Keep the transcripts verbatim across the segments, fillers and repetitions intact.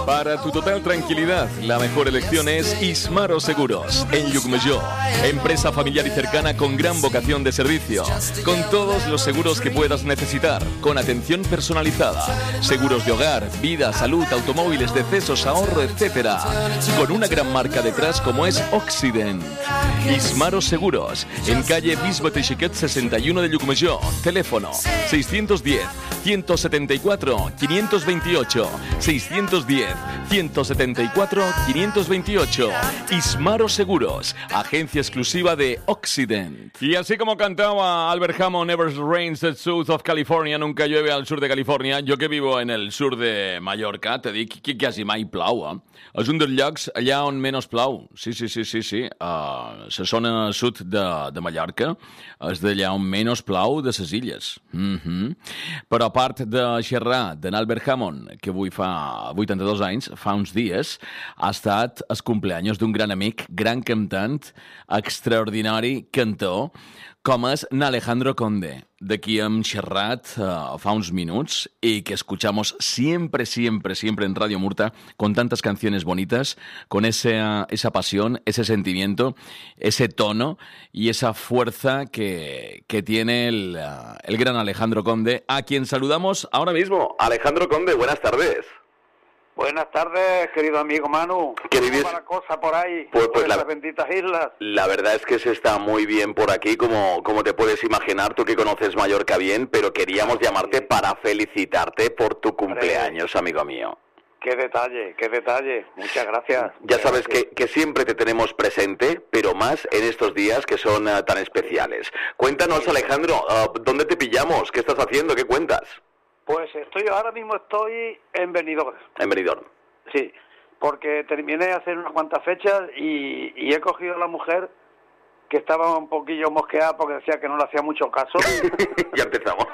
Para tu total tranquilidad, la mejor elección es Ismaro Seguros, en Llucmajor. Empresa familiar y cercana con gran vocación de servicio, con todos los seguros que puedas necesitar, con atención personalizada, seguros de hogar, vida, salud, automóviles, decesos, ahorro, etcétera. Con una gran marca detrás como es Occident. Ismaro Seguros, en calle Bisbe Teixequet sesenta y uno de Llucmajor. Teléfono seiscientos diez, ciento setenta y cuatro, quinientos veintiocho, seiscientos diez, ciento setenta y cuatro, quinientos veintiocho. Ismaro Seguros, agencia exclusiva de Occident. Y así como cantaba Albert Hammond, Never Rains the South of California, nunca llueve al sur de California, yo que vivo en el sur de Mallorca, te dic que quasi mai plau, eh? És un dels llocs allà on menys plau. Sí, sí, sí, sí, sí. Uh, la zona sud de, de Mallorca és d'allà on menys plau de les illes. Mm-hmm. Però a part de xerrar d'en Albert Hammond, que avui fa vuitanta-dos anys, fa uns dies, ha estat el cumpleaños d'un gran amic, gran cantant, extraordinari cantor, com és Alejandro Conde, de qui hem xerrat uh, fa uns minuts y que escuchamos siempre, siempre, siempre en Radio Murta con tantas canciones bonitas, con esa, esa pasión, ese sentimiento, ese tono y esa fuerza que, que tiene el, uh, el gran Alejandro Conde, a quien saludamos ahora mismo. Alejandro Conde, buenas tardes. Buenas tardes, querido amigo Manu. ¿Cómo va la cosa por ahí? Pues, pues por la, las benditas islas. La verdad es que se está muy bien por aquí, como, como te puedes imaginar, tú que conoces Mallorca bien, pero queríamos llamarte para felicitarte por tu cumpleaños, amigo mío. Qué detalle, qué detalle. Muchas gracias. Ya sabes que, que siempre te tenemos presente, pero más en estos días que son uh, tan especiales. Cuéntanos, Alejandro, uh, ¿dónde te pillamos? ¿Qué estás haciendo? ¿Qué cuentas? Pues estoy ahora mismo estoy en Benidorm. En Benidorm. Sí, porque terminé de hacer unas cuantas fechas y, y he cogido a la mujer que estaba un poquillo mosqueada porque decía que no le hacía mucho caso. Ya empezamos.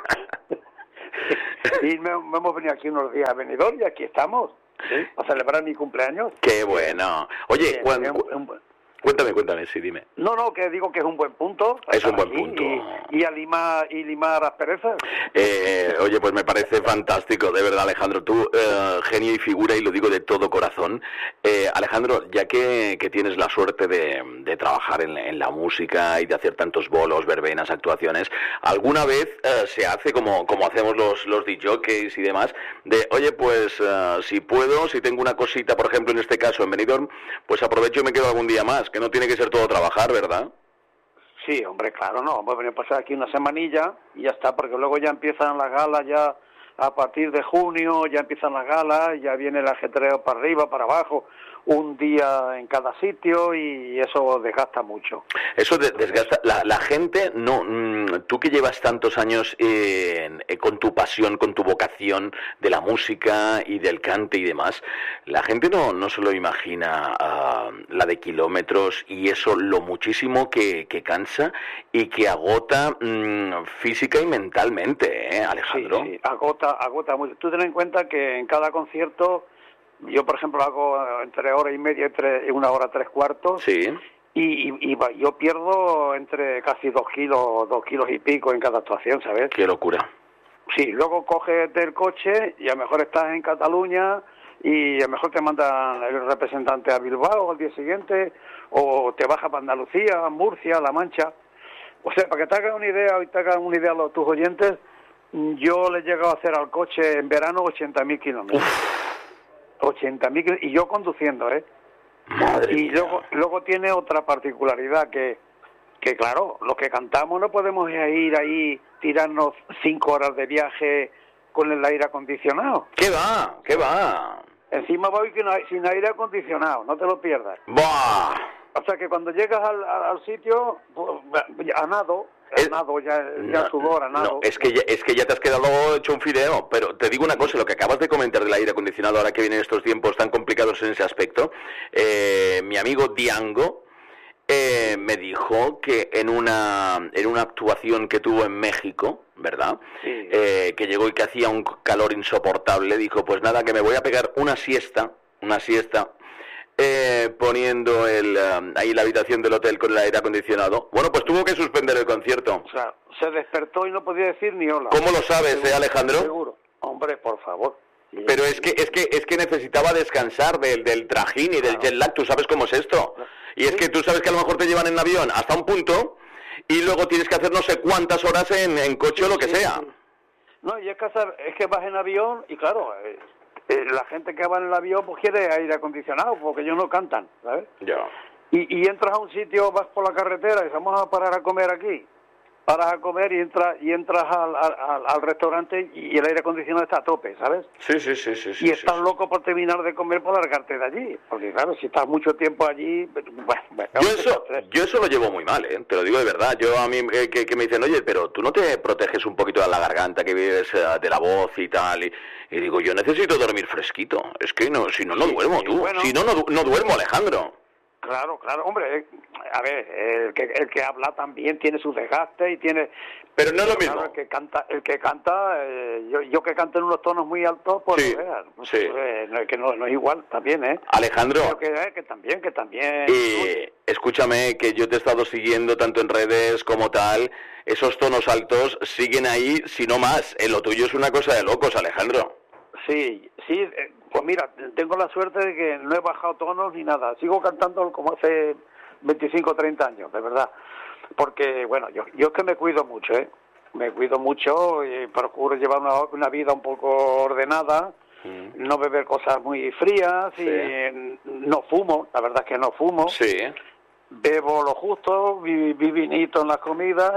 Y me, me hemos venido aquí unos días a Benidorm y aquí estamos, ¿sí? Para celebrar mi cumpleaños. Qué bueno. Oye, Bien, cuando... un, un, Cuéntame, cuéntame, sí, dime. No, no, que digo que es un buen punto. Es un buen punto. Y, y a limar, y limar asperezas. Eh, oye, pues me parece fantástico, de verdad, Alejandro. Tú, eh, genio y figura, y lo digo de todo corazón. Eh, Alejandro, ya que, que tienes la suerte de, de trabajar en, en la música y de hacer tantos bolos, verbenas, actuaciones, ¿alguna vez eh, se hace como, como hacemos los, los D Js y demás? De, oye, pues eh, si puedo, si tengo una cosita, por ejemplo, en este caso en Benidorm, pues aprovecho y me quedo algún día más. Que no tiene que ser todo trabajar, ¿verdad? Sí, hombre, claro, no. Vamos a venir a pasar aquí una semanilla y ya está, porque luego ya empiezan las galas ya a partir de junio, ya empiezan las galas, ya viene el ajetreo para arriba, para abajo, un día en cada sitio y eso desgasta mucho. Eso de, desgasta. La, la gente, no, mmm, tú que llevas tantos años eh, eh, con tu pasión, con tu vocación de la música y del cante y demás, la gente no, no se lo imagina uh, la de kilómetros y eso lo muchísimo que, que cansa y que agota mmm, física y mentalmente, ¿eh, Alejandro? Sí, sí, agota, agota mucho. Tú ten en cuenta que en cada concierto yo, por ejemplo, hago entre hora y media y una hora tres cuartos. Sí. Y, y, y yo pierdo entre casi dos kilos, dos kilos y pico en cada actuación, ¿sabes? Qué locura. Sí, luego coges el coche y a lo mejor estás en Cataluña y a lo mejor te mandan el representante a Bilbao al día siguiente o te baja para Andalucía, Murcia, La Mancha. O sea, para que te hagan una idea y te hagan una idea a los, tus oyentes, yo le he llegado a hacer al coche en verano ochenta mil kilómetros. ochenta mil y yo conduciendo, ¿eh? Madre y mía. luego luego tiene otra particularidad que que claro, los que cantamos no podemos ir ahí tirarnos cinco horas de viaje con el aire acondicionado. ¿Qué va? ¿Qué va? Encima voy sin aire acondicionado, no te lo pierdas. ¡Bah! O sea que cuando llegas al, al sitio, pues, a nado, a nado, ya, ya no, sudor, a nado. No, es que, ya, es que ya te has quedado hecho un fideo, pero te digo una cosa, lo que acabas de comentar del aire acondicionado, ahora que vienen estos tiempos tan complicados en ese aspecto, eh, mi amigo Diango eh, me dijo que en una, en una actuación que tuvo en México, ¿verdad? Sí. Eh, que llegó y que hacía un calor insoportable, dijo, pues nada, que me voy a pegar una siesta, una siesta, Eh, poniendo el um, ahí la habitación del hotel con el aire acondicionado. Bueno, pues tuvo que suspender el concierto. O sea, se despertó y no podía decir ni hola. ¿Cómo lo sabes, seguro, eh, Alejandro? Seguro. Hombre, por favor. Pero es que es que es que necesitaba descansar del, del trajín y del jet lag, tú sabes cómo es esto. Y es que tú sabes que a lo mejor te llevan en avión hasta un punto y luego tienes que hacer no sé cuántas horas en, en coche o lo que sea. No, y es que, es que vas en avión y claro, eh, eh, la gente que va en el avión pues quiere aire acondicionado porque ellos no cantan, ¿sabes? Ya. Y, y entras a un sitio, vas por la carretera y dices, vamos a parar a comer aquí. Paras a comer y entras y entras al, al, al restaurante y el aire acondicionado está a tope, ¿sabes? Sí, sí, sí, sí. Y sí, estás sí, loco por terminar de comer por largarte de allí. Porque claro, si estás mucho tiempo allí... Bueno, bueno, yo, eso, yo eso lo llevo muy mal, ¿eh? Te lo digo de verdad. Yo a mí eh, que, que me dicen, oye, pero tú no te proteges un poquito de la garganta, que vives eh, de la voz y tal. Y, y digo, yo necesito dormir fresquito. Es que no, si no, no duermo, sí, tú. Bueno, si no, no, no duermo, Alejandro. Claro, claro, hombre, a ver, el que, el que habla también tiene su desgaste y tiene... Pero no es lo mismo. Claro, el que canta, el que canta eh, yo, yo que canto en unos tonos muy altos, pues sí, veas, sí. Eh, no, que no, no es igual también, ¿eh? Alejandro. Pero que, eh, que también, que también... Y escúchame, que yo te he estado siguiendo tanto en redes como tal, esos tonos altos siguen ahí, si no más. En lo tuyo es una cosa de locos, Alejandro. Sí, sí, eh, pues mira, tengo la suerte de que no he bajado tonos ni nada. Sigo cantando como hace veinticinco o treinta años, de verdad. Porque, bueno, yo, yo es que me cuido mucho, ¿eh? Me cuido mucho y procuro llevar una, una vida un poco ordenada, mm. no beber cosas muy frías y sí. no fumo, la verdad es que no fumo. Sí. Bebo lo justo, vi, vi vinito en las comidas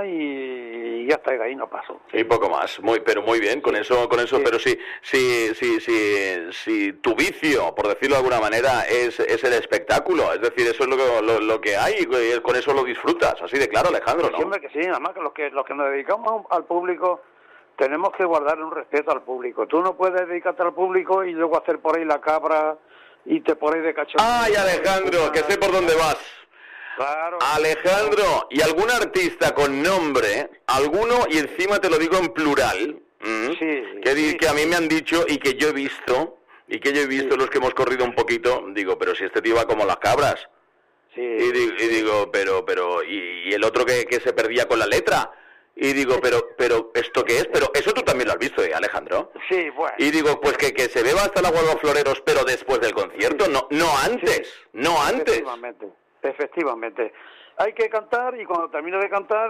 y ya está, y de ahí no paso. Y poco más, muy, pero muy bien, con eso, con eso, sí. Pero sí, sí, sí, sí, sí, tu vicio, por decirlo de alguna manera, es, es el espectáculo, es decir, eso es lo, lo, lo que hay, y con eso lo disfrutas, así de claro, Alejandro, ¿no? Siempre que sí, además que los que los que nos dedicamos al público tenemos que guardar un respeto al público. Tú no puedes dedicarte al público y luego hacer por ahí la cabra y te pones de cachorro. ¡Ay, Alejandro, que sé por dónde vas! Claro. Alejandro, ¿y algún artista con nombre, alguno, y encima te lo digo en plural, ¿m? sí, que, sí, que a mí sí. me han dicho y que yo he visto, y que yo he visto sí. los que hemos corrido un poquito, digo, pero si este tío va como las cabras. Sí. Y, digo, y digo, pero, pero, y, y el otro que, que se perdía con la letra. Y digo, pero, pero, ¿esto qué es? Pero eso tú también lo has visto, ¿eh, Alejandro? Sí, bueno. Y digo, pues que, que se beba hasta la Huelva Floreros, pero después del concierto, sí. no, no antes, sí. no antes. Efectivamente. Efectivamente. Hay que cantar y cuando termine de cantar,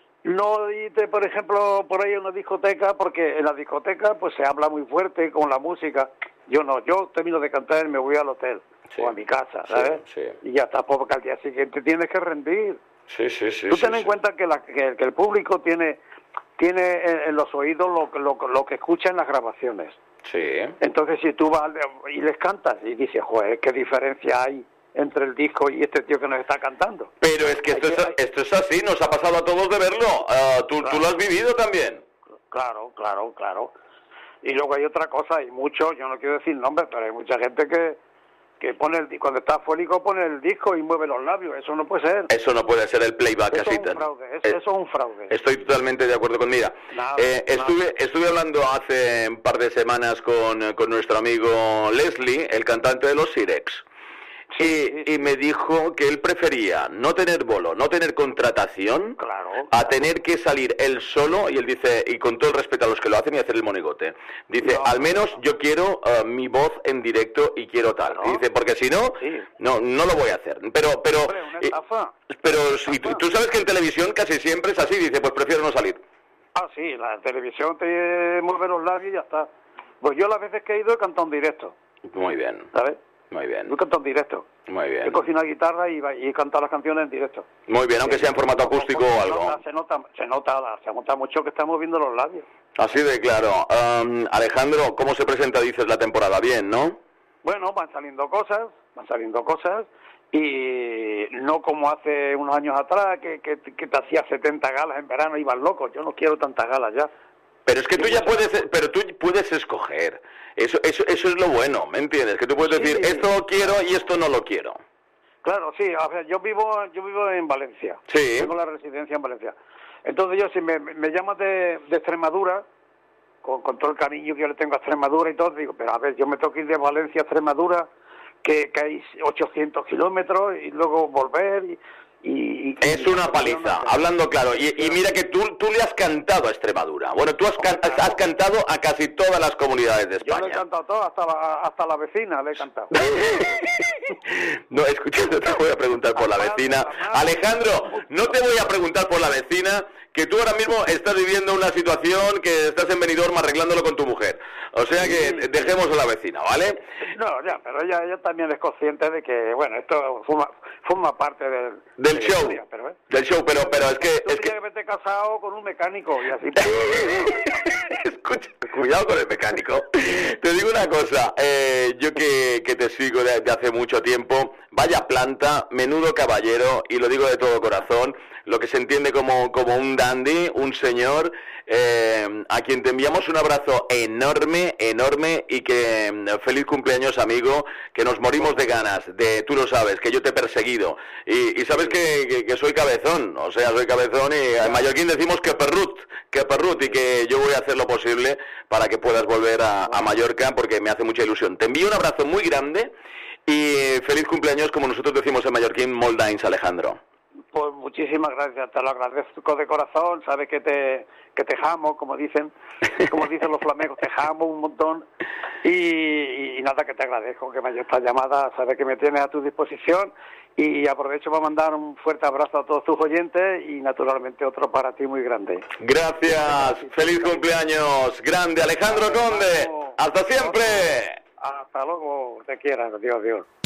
no irte, por ejemplo, por ahí a una discoteca, porque en la discoteca pues se habla muy fuerte con la música. Yo no, yo termino de cantar y me voy al hotel sí. o a mi casa, ¿sabes? Sí, sí. Y ya está, porque al día siguiente tienes que rendir. Sí, sí, sí. Tú sí, ten en sí. cuenta que, la, que, que el público tiene tiene en, en los oídos lo, lo, lo que escucha en las grabaciones. Sí. Entonces si tú vas y les cantas y dices, joder, qué diferencia hay entre el disco y este tío que nos está cantando. Pero es que esto, es, esto es así, nos ha pasado a todos de verlo. Uh, tú, claro. tú lo has vivido también. Claro, claro, claro. Y luego hay otra cosa, hay mucho, yo no quiero decir nombres, pero hay mucha gente que, que pone el cuando está afónico pone el disco y mueve los labios. Eso no puede ser. Eso no puede ser el playback eso así. Es un fraude, eso, eh, eso es un fraude. Estoy totalmente de acuerdo con Mira. Nada, eh, nada. Estuve estuve hablando hace un par de semanas con, con nuestro amigo Leslie, el cantante de los Sirex. Y, sí, sí. y me dijo que él prefería no tener bolo, no tener contratación, claro, a claro. tener que salir él solo, y él dice, y con todo el respeto a los que lo hacen, y hacer el monigote. Dice, no, al menos no. yo quiero uh, mi voz en directo y quiero tal. No. Y dice, porque si no, sí. no no lo voy a hacer. Pero pero Hombre, una estafa. Eh, pero si tú, tú sabes que en televisión casi siempre es así, dice, pues prefiero no salir. Ah, sí, la televisión te mueve los labios y ya está. Pues yo las veces que he ido he cantado en directo. Muy bien. ¿Sabes? Muy bien. Yo canto en directo. Muy bien. He cogido una guitarra y, y he cantado las canciones en directo. Muy bien, aunque sea en formato acústico o algo. Se nota, se nota, se nota mucho que estamos viendo los labios. Así de claro. Um, Alejandro, ¿cómo se presenta, dices, la temporada? Bien, ¿no? Bueno, van saliendo cosas, van saliendo cosas, y no como hace unos años atrás, que, que, que te hacías setenta galas en verano y ibas loco. Yo no quiero tantas galas ya. Pero es que tú ya puedes, pero tú puedes escoger. Eso, eso, eso es lo bueno, ¿me entiendes? Que tú puedes sí, decir, esto lo quiero y esto no lo quiero. Claro, sí. O sea, yo vivo, yo vivo en Valencia. Sí. Tengo la residencia en Valencia. Entonces yo, si me, me llamas de, de Extremadura, con, con todo el cariño que yo le tengo a Extremadura y todo, digo, pero a ver, yo me tengo que ir de Valencia a Extremadura, que, que hay ochocientos kilómetros, y luego volver, y, Y, y, es una paliza, hablando claro. Y, y mira que tú, tú le has cantado a Extremadura. Bueno, tú has, can, has cantado a casi todas las comunidades de España. Yo le he cantado todo, hasta la, hasta la vecina le he cantado. No, escucha, no te voy a preguntar por la vecina. Alejandro, no te voy a preguntar por la vecina, que tú ahora mismo estás viviendo una situación que estás en Benidorm arreglándolo con tu mujer. O sea que dejemos a la vecina, ¿vale? No, ya, pero ella, ella también es consciente de que, bueno, esto forma, forma parte del, del de show. Historia, pero, ¿eh? Del show, pero, pero es que... Tú es que... que vete casado con un mecánico y así... Escucha, cuidado con el mecánico. Te digo una cosa, eh, yo que, que te sigo de, de hace mucho tiempo, vaya planta, menudo caballero, y lo digo de todo corazón, lo que se entiende como, como un dandy, un señor, eh, a quien te enviamos un abrazo enorme, enorme, y que feliz cumpleaños, amigo, que nos morimos de ganas, de tú lo sabes, que yo te he perseguido, y, y sabes que, que, que soy cabezón, o sea, soy cabezón, y en mallorquín decimos que perrut, que perrut, y que yo voy a hacer lo posible para que puedas volver a, a Mallorca, porque me hace mucha ilusión. Te envío un abrazo muy grande, y feliz cumpleaños, como nosotros decimos en mallorquín, Moldains, Alejandro. Pues muchísimas gracias, te lo agradezco de corazón, sabes que te que te jamo, como dicen, como dicen los flamencos, te jamo un montón, y, y nada, que te agradezco que me hayas esta llamada, sabes que me tienes a tu disposición, y aprovecho para mandar un fuerte abrazo a todos tus oyentes, y naturalmente otro para ti muy grande. Gracias, feliz cumpleaños, grande Alejandro Conde, hasta siempre. Hasta luego, te quiero, Dios, Dios.